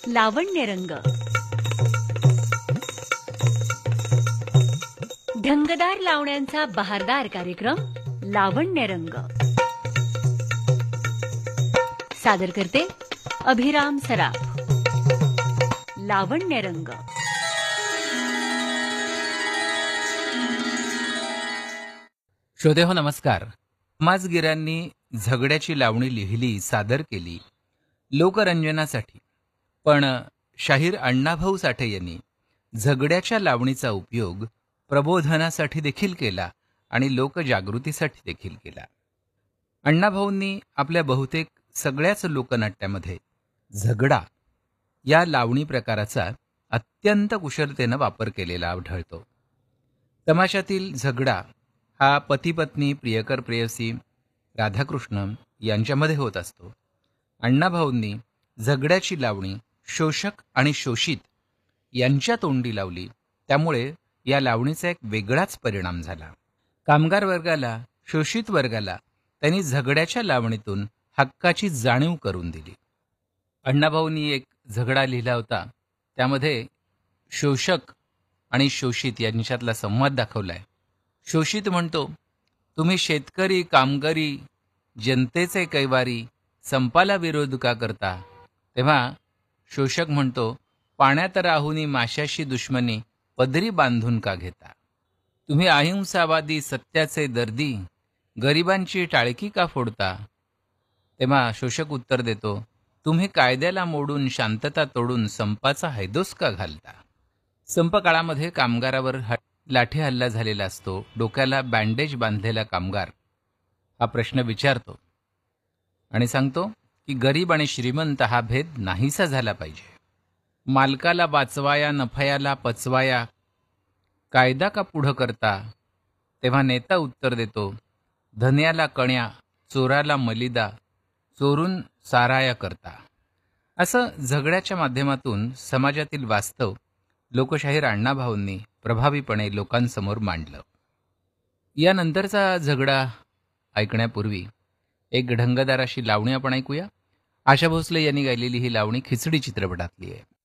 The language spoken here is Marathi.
लावण्यरंग. ढंगदार लावण्यांचा बहारदार कार्यक्रम लावण्यरंग. सादर करते अभिराम सराफ. लावण्यरंग. श्रोतेहो नमस्कार. समाजगिरांनी झगड्याची लावणी लिहिली, सादर केली लोकरंजनासाठी. पण शाहीर अण्णाभाऊ साठे यांनी झगड्याच्या लावणीचा उपयोग प्रबोधनासाठी देखील केला आणि लोकजागृतीसाठी देखील केला. अण्णाभाऊंनी आपल्या बहुतेक सगळ्याच लोकनाट्यामध्ये झगडा या लावणी प्रकाराचा अत्यंत कुशलतेनं वापर केलेला आढळतो. तमाशातील झगडा हा पती-पत्नी, प्रियकर प्रेयसी, राधाकृष्ण यांच्यामध्ये होत असतो. अण्णाभाऊंनी झगड्याची लावणी शोषक आणि शोषित यांच्या तोंडी लावली. त्यामुळे या लावणीचा एक वेगळाच परिणाम झाला. कामगार वर्गाला, शोषित वर्गाला त्यांनी झगड्याच्या लावणीतून हक्काची जाणीव करून दिली. अण्णाभाऊंनी एक झगडा लिहिला होता. त्यामध्ये शोषक आणि शोषित यांच्यातला संवाद दाखवलाय. शोषित म्हणतो, तुम्ही शेतकरी, कामगारी, जनतेचे कैवारी, संपाला विरोध का करता? तेव्हा शोषक म्हणतो, पाण्यात राहुनी माशाशी दुश्मनी पदरी बांधून का घेता? तुम्ही अहिंसावादी, सत्याचे दर्दी, गरिबांची टाळकी का फोडता? तेव्हा शोषक उत्तर देतो, तुम्ही कायद्याला मोडून, शांतता तोडून संपाचा हैदोस का घालता? संप काळामध्ये कामगारावर लाठी हल्ला झालेला असतो. डोक्याला बँडेज बांधलेला कामगार हा प्रश्न विचारतो आणि सांगतो की गरीब आणि श्रीमंत हा भेद नाहीसा झाला पाहिजे. मालकाला वाचवाया, नफयाला पचवाया, कायदा का पुढं करता? तेव्हा नेता उत्तर देतो, धन्याला कण्या, चोराला मलिदा, चोरून साराया करता. असं झगड्याच्या माध्यमातून समाजातील वास्तव लोकशाहीर अण्णाभाऊंनी प्रभावीपणे लोकांसमोर मांडलं. यानंतरचा झगडा ऐकण्यापूर्वी एक ढंगदार अशी लावणी आपण ऐकूया. आशा भोसले यांनी गायलेली ही लावणी खिचडी चित्रपटातली आहे.